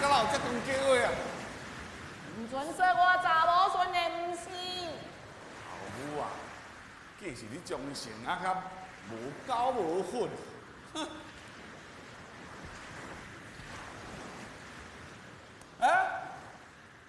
个老这讲叫话啊？ 唔准说我查某孙的唔是。 老母啊，计是你忠诚啊，较无狗无混。哼！